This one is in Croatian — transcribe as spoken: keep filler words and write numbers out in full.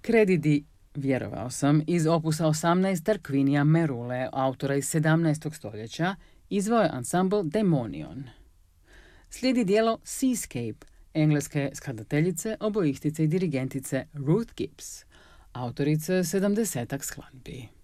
Kredidi, vjerovao sam, iz opusa osamnaest Tarquinija Merule, autora iz sedamnaestog stoljeća, izveo je ansambl Daemonion. Slijedi dijelo Seascape, engleske skladateljice, obojistice i dirigentice Ruth Gibbs, autorice sedamdesetak skladbi.